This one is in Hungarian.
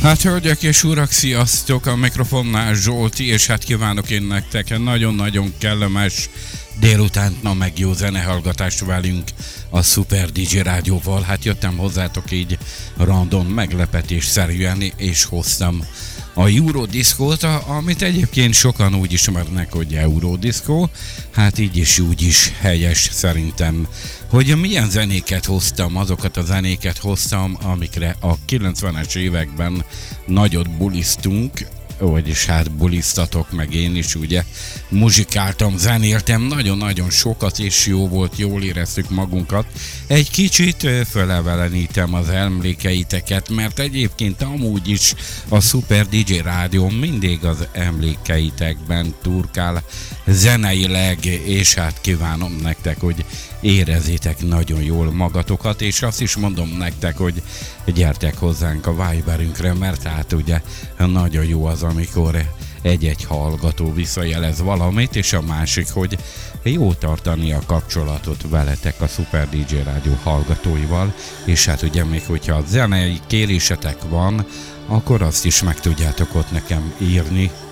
Hát hölgyek és urak, sziasztok! A mikrofonnál Zsolti, és hát kívánok én nektek nagyon-nagyon kellemes délutánt, na meg jó zenehallgatást velünk a Super DJ Rádióval. Hát jöttem hozzátok így random meglepetésszerűen, és hoztam a Eurodiscót, amit egyébként sokan úgy ismernek, hogy Eurodisco. Hát így is úgy is helyes szerintem, hogy milyen zenéket hoztam, azokat a zenéket hoztam, amikre a 90-es években nagyot bulisztunk, vagyis hát bulisztatok meg én is, ugye, muzsikáltam, zenéltem nagyon-nagyon sokat, és jó volt, jól éreztük magunkat. Egy kicsit fölevelenítem az emlékeiteket, mert egyébként amúgy is a Super DJ Rádió mindig az emlékeitekben turkál zeneileg, és hát kívánom nektek, hogy érezzétek nagyon jól magatokat, és azt is mondom nektek, hogy gyertek hozzánk a Viberünkre, mert hát ugye nagyon jó az, amikor egy-egy hallgató visszajelez valamit, és a másik, hogy jó tartani a kapcsolatot veletek a Super DJ Rádió hallgatóival, és hát ugye még hogyha zenei kérésetek van, akkor azt is meg tudjátok ott nekem írni